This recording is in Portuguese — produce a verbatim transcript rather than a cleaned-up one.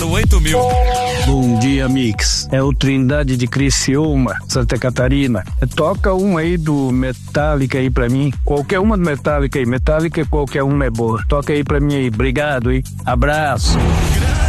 oito mil. Bom dia, Mix. É o Trindade de Criciúma, Santa Catarina. Toca uma aí do Metallica aí pra mim. Qualquer uma do Metallica aí. Metallica, qualquer uma é boa. Toca aí pra mim aí. Obrigado, hein? Abraço.